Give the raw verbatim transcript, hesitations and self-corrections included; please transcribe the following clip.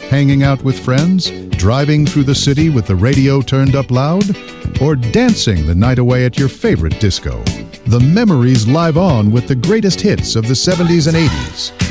hanging out with friends, driving through the city with the radio turned up loud, or dancing the night away at your favorite disco. The memories live on with the greatest hits of the seventies and eighties.